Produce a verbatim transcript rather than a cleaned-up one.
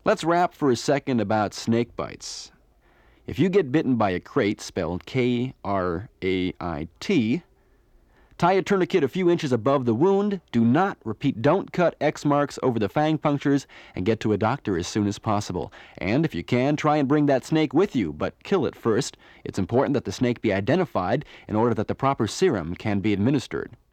Let's rap for a second about snake bites. If you get bitten by a krait, spelled K R A I T, tie a tourniquet a few inches above the wound. Do not, repeat, don't cut X marks over the fang punctures, and get to a doctor as soon as possible. And if you can, try and bring that snake with you, but kill it first. It's important that the snake be identified in order that the proper serum can be administered.